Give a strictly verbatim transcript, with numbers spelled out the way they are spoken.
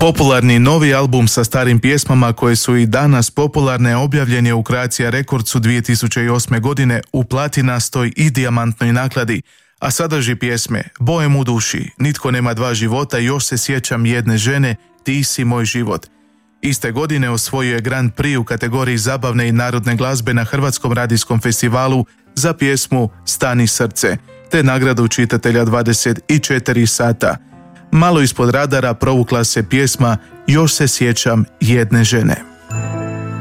Popularni novi album sa starim pjesmama koje su i danas popularne objavljen je u Croatia Recordsu dvije tisuće osme. godine u platinastoj i dijamantnoj nakladi, a sadrži pjesme Bojem u duši, Nitko nema dva života, Još se sjećam jedne žene, Ti si moj život. Iste godine osvojio je Grand Prix u kategoriji zabavne i narodne glazbe na Hrvatskom radijskom festivalu za pjesmu Stani srce, te nagradu čitatelja dvadeset četiri sata. Malo ispod radara provukla se pjesma Još se sjećam jedne žene.